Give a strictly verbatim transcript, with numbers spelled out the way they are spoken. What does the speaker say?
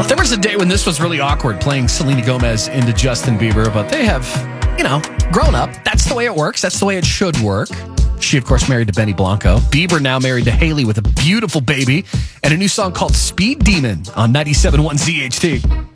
There was a day when this was really awkward, playing Selena Gomez into Justin Bieber, but they have, you know, grown up. That's the way it works. That's the way it should work. She, of course, married to Benny Blanco. Bieber now married to Haley with a beautiful baby and a new song called Speed Demon on ninety-seven point one Z H T.